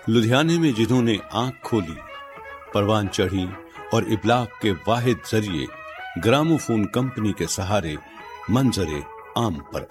लुधियाने में जिन्होंने आंख खोली, परवान चढ़ी और इब्लाग के वाहिद जरिए ग्रामोफोन कंपनी के सहारे मंजरे आम पर